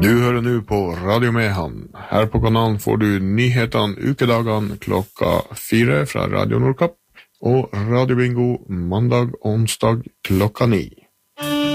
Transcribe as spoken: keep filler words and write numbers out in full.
Du hører nå på Radio Mehan. Her på kanalen får du nyhetene ukedagene klokka fire fra Radio Nordkapp og Radio Bingo mandag og onsdag klokka ni.